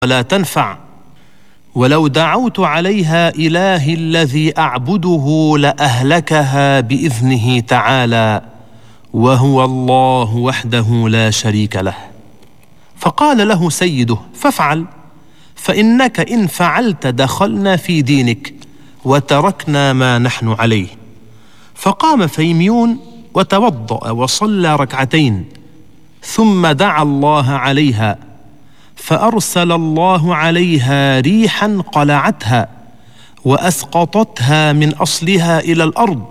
ولا تنفع، ولو دعوت عليها إلهي الذي أعبده لأهلكها بإذنه تعالى، وهو الله وحده لا شريك له. فقال له سيده: فافعل، فإنك إن فعلت دخلنا في دينك وتركنا ما نحن عليه. فقام فيميون وتوضأ وصلى ركعتين، ثم دعا الله عليها، فأرسل الله عليها ريحا قلعتها وأسقطتها من أصلها إلى الأرض،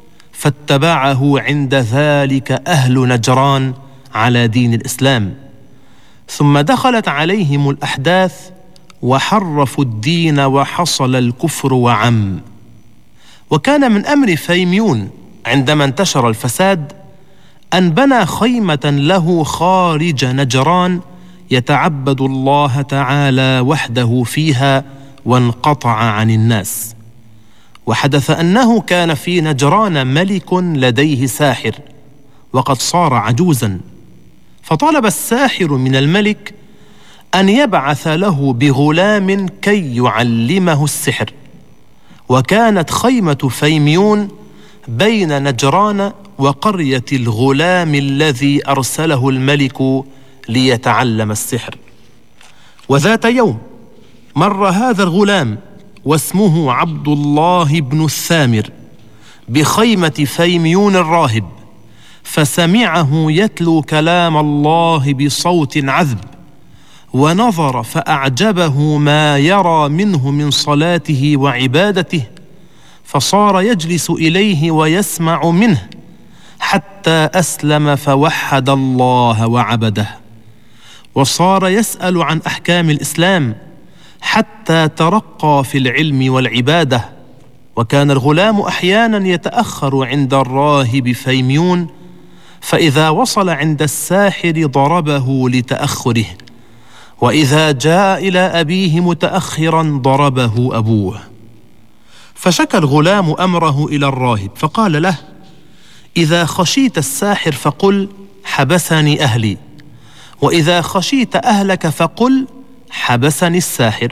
فاتبعه عند ذلك أهل نجران على دين الإسلام. ثم دخلت عليهم الأحداث وحرفوا الدين وحصل الكفر وعم. وكان من أمر فيميون عندما انتشر الفساد أن بنى خيمة له خارج نجران يتعبد الله تعالى وحده فيها وانقطع عن الناس. وحدث أنه كان في نجران ملك لديه ساحر وقد صار عجوزا، فطلب الساحر من الملك أن يبعث له بغلام كي يعلمه السحر. وكانت خيمة فيميون بين نجران وقرية الغلام الذي أرسله الملك ليتعلم السحر. وذات يوم مر هذا الغلام واسمه عبد الله بن الثامر بخيمة فيميون الراهب، فسمعه يتلو كلام الله بصوت عذب، ونظر فأعجبه ما يرى منه من صلاته وعبادته، فصار يجلس إليه ويسمع منه حتى أسلم فوحد الله وعبده. وصار يسأل عن أحكام الإسلام حتى ترقى في العلم والعبادة. وكان الغلام أحيانا يتأخر عند الراهب فيميون، فإذا وصل عند الساحر ضربه لتأخره، وإذا جاء إلى أبيه متأخرا ضربه أبوه. فشكى الغلام أمره إلى الراهب فقال له: إذا خشيت الساحر فقل حبسني أهلي، وإذا خشيت أهلك فقل حبسني الساحر،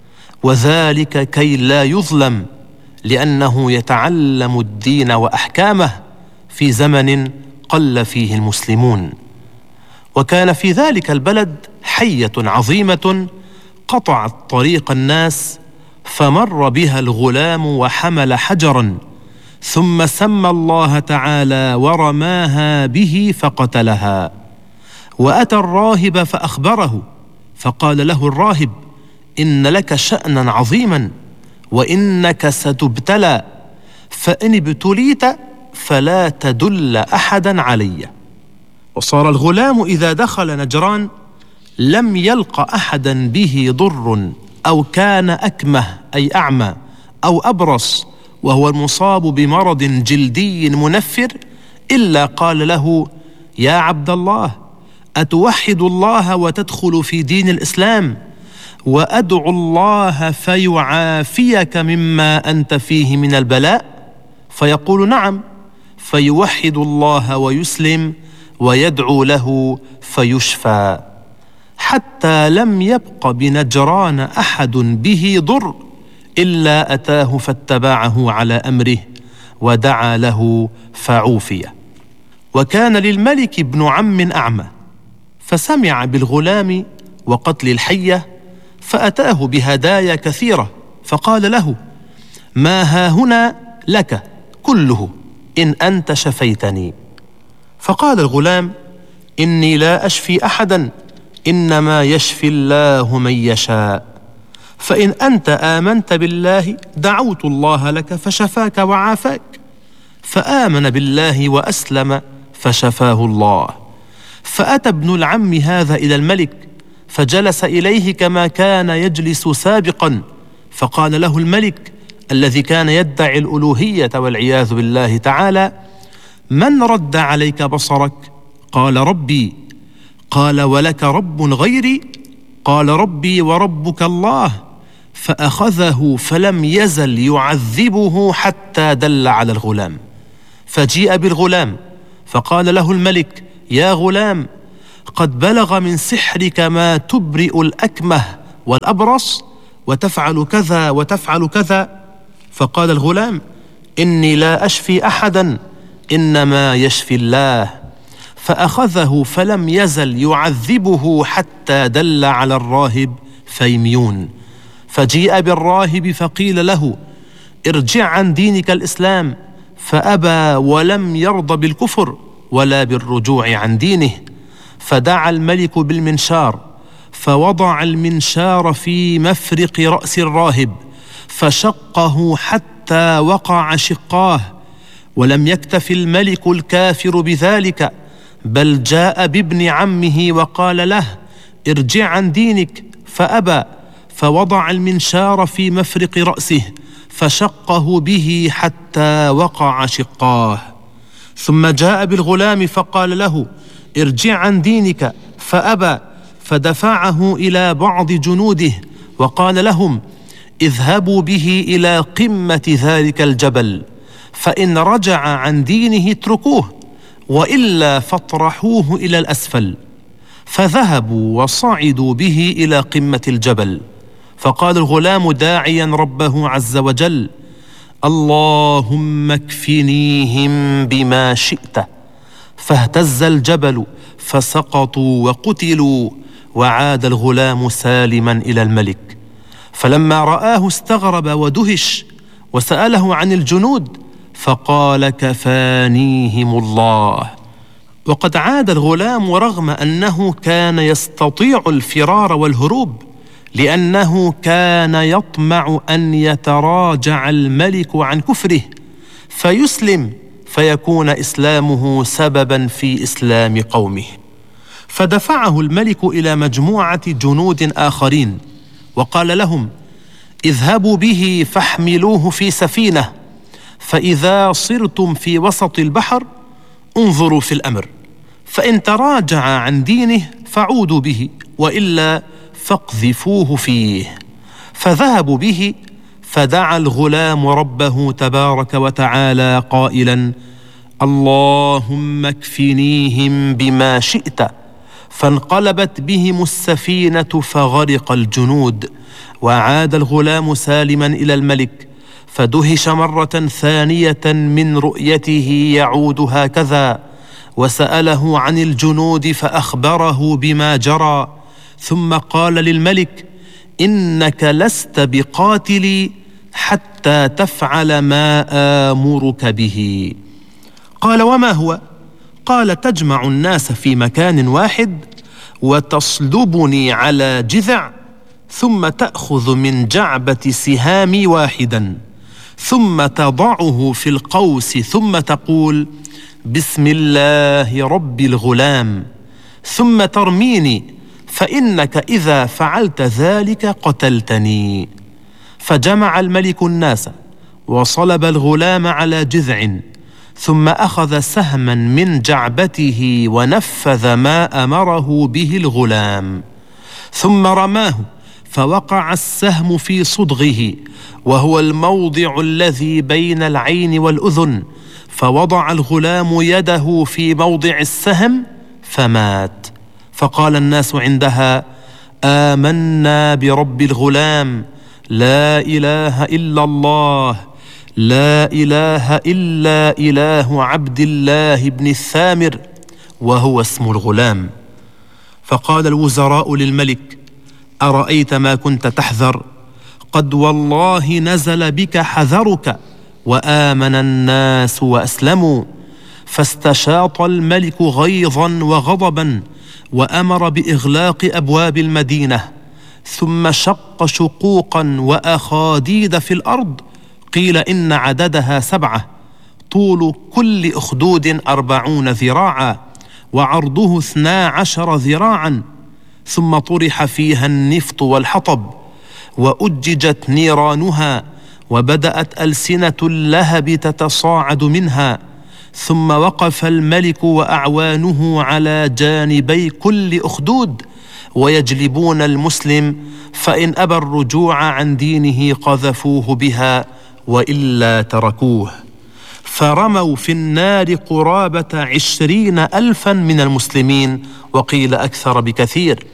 وذلك كي لا يظلم، لأنه يتعلم الدين وأحكامه في زمن قل فيه المسلمون. وكان في ذلك البلد حية عظيمة قطعت طريق الناس، فمر بها الغلام وحمل حجرا، ثم سمى الله تعالى ورماها به فقتلها. وأتى الراهب فأخبره، فقال له الراهب: إن لك شأنا عظيما، وإنك ستبتلى، فإن ابتليت فلا تدل أحدا علي. وصار الغلام إذا دخل نجران لم يلق أحدا به ضر، أو كان أكمه أي أعمى أو أبرص وهو المصاب بمرض جلدي منفر، إلا قال له: يا عبد الله، أتوحد الله وتدخل في دين الإسلام، وأدعو الله فيعافيك مما أنت فيه من البلاء؟ فيقول: نعم، فيوحد الله ويسلم ويدعو له فيشفى، حتى لم يبق بنجران أحد به ضر إلا أتاه فاتبعه على أمره ودعا له فعوفي. وكان للملك ابن عم أعمى، فسمع بالغلام وقتل الحية، فأتاه بهدايا كثيرة، فقال له: ما هاهنا لك كله إن أنت شفيتني. فقال الغلام: إني لا أشفي أحدا، إنما يشفي الله من يشاء، فإن أنت آمنت بالله دعوت الله لك فشفاك وعافاك. فآمن بالله وأسلم فشفاه الله. فأتى ابن العم هذا إلى الملك، فجلس إليه كما كان يجلس سابقا، فقال له الملك الذي كان يدعي الألوهية والعياذ بالله تعالى: من رد عليك بصرك؟ قال: ربي. قال: ولك رب غيري؟ قال: ربي وربك الله. فأخذه فلم يزل يعذبه حتى دل على الغلام. فجيء بالغلام فقال له الملك: يا غلام، قد بلغ من سحرك ما تبرئ الأكمه والأبرص وتفعل كذا وتفعل كذا. فقال الغلام: إني لا أشفي أحدا، إنما يشفي الله. فأخذه فلم يزل يعذبه حتى دل على الراهب فيميون. فجيء بالراهب فقيل له: ارجع عن دينك الإسلام، فأبى ولم يرضى بالكفر ولا بالرجوع عن دينه. فدعا الملك بالمنشار، فوضع المنشار في مفرق رأس الراهب فشقه حتى وقع شقاه. ولم يكتف الملك الكافر بذلك، بل جاء بابن عمه وقال له: ارجع عن دينك، فأبى، فوضع المنشار في مفرق رأسه فشقه به حتى وقع شقاه. ثم جاء بالغلام فقال له: ارجع عن دينك، فأبى، فدفعه إلى بعض جنوده وقال لهم: اذهبوا به إلى قمة ذلك الجبل، فإن رجع عن دينه اتركوه، وإلا فاطرحوه إلى الأسفل. فذهبوا وصعدوا به إلى قمة الجبل. فقال الغلام داعيا ربه عز وجل: اللهم اكفنيهم بما شئت. فاهتز الجبل فسقطوا وقتلوا، وعاد الغلام سالما إلى الملك. فلما رآه استغرب ودهش، وسأله عن الجنود، فقال: كفانيهم الله. وقد عاد الغلام رغم أنه كان يستطيع الفرار والهروب، لأنه كان يطمع أن يتراجع الملك عن كفره فيسلم، فيكون إسلامه سببا في إسلام قومه. فدفعه الملك إلى مجموعة جنود آخرين وقال لهم: اذهبوا به فاحملوه في سفينة، فإذا صرتم في وسط البحر انظروا في الأمر، فإن تراجع عن دينه فعودوا به، وإلا فاقذفوه فيه. فذهبوا به، فدعا الغلام ربه تبارك وتعالى قائلا: اللهم اكفنيهم بما شئت. فانقلبت بهم السفينة فغرق الجنود، وعاد الغلام سالما إلى الملك، فدهش مرة ثانية من رؤيته يعود هكذا، وسأله عن الجنود فأخبره بما جرى، ثم قال للملك: إنك لست بقاتلي حتى تفعل ما آمرك به. قال: وما هو؟ قال: تجمع الناس في مكان واحد، وتصلبني على جذع، ثم تأخذ من جعبة سهامي واحدا، ثم تضعه في القوس، ثم تقول: بسم الله رب الغلام، ثم ترميني، فإنك إذا فعلت ذلك قتلتني. فجمع الملك الناس وصلب الغلام على جذع، ثم أخذ سهما من جعبته ونفذ ما أمره به الغلام، ثم رماه، فوقع السهم في صدغه، وهو الموضع الذي بين العين والأذن، فوضع الغلام يده في موضع السهم فمات. فقال الناس عندها: آمنا برب الغلام، لا إله إلا الله، لا إله إلا إله عبد الله بن الثامر، وهو اسم الغلام. فقال الوزراء للملك: أرأيت ما كنت تحذر؟ قد والله نزل بك حذرك، وآمن الناس وأسلموا. فاستشاط الملك غيظا وغضبا، وأمر بإغلاق أبواب المدينة، ثم شق شقوقا وأخاديد في الأرض، قيل إن عددها 7، طول كل أخدود 40 ذراعا، وعرضه 12 ذراعا، ثم طرح فيها النفط والحطب، وأججت نيرانها، وبدأت ألسنة اللهب تتصاعد منها. ثم وقف الملك وأعوانه على جانبي كل أخدود ويجلبون المسلم، فإن أبى الرجوع عن دينه قذفوه بها، وإلا تركوه. فرموا في النار قرابة 20,000 من المسلمين، وقيل أكثر بكثير،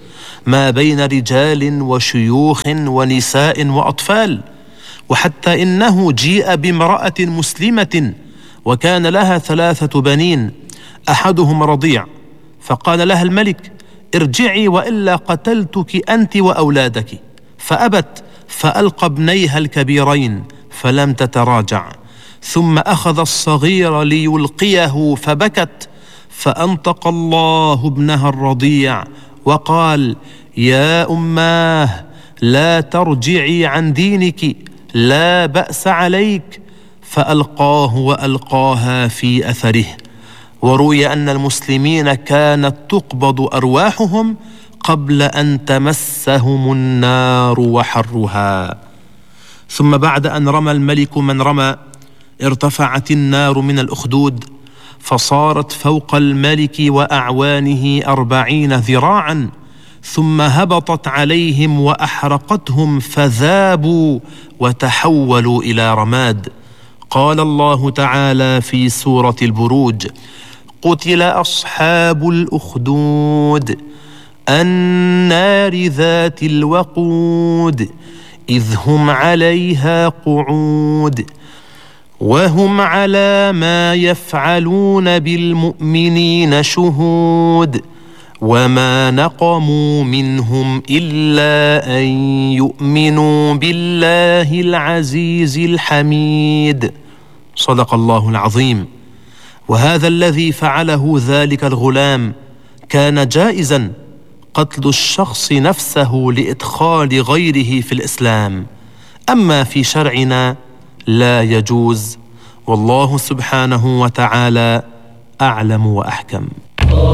ما بين رجال وشيوخ ونساء وأطفال، وحتى إنه جيء بامرأة مسلمة وكان لها 3 بنين، أحدهم رضيع، فقال لها الملك: ارجعي وإلا قتلتك أنت وأولادك، فأبت، فألقى ابنيها الكبيرين فلم تتراجع، ثم أخذ الصغير ليلقيه فبكت، فأنطق الله ابنها الرضيع وقال: يا أماه لا ترجعي عن دينك، لا بأس عليك، فألقاه وألقاها في أثره. وروي أن المسلمين كانت تقبض أرواحهم قبل أن تمسهم النار وحرها. ثم بعد أن رمى الملك من رمى، ارتفعت النار من الأخدود، فصارت فوق الملك وأعوانه 40 ذراعا، ثم هبطت عليهم وأحرقتهم فذابوا وتحولوا إلى رماد. قال الله تعالى في سورة البروج: قتل أصحاب الأخدود النار ذات الوقود إذ هم عليها قعود وهم على ما يفعلون بالمؤمنين شهود وما نقموا منهم إلا أن يؤمنوا بالله العزيز الحميد. صدق الله العظيم. وهذا الذي فعله ذلك الغلام كان جائزا، قتل الشخص نفسه لإدخال غيره في الإسلام، أما في شرعنا لا يجوز، والله سبحانه وتعالى أعلم وأحكم.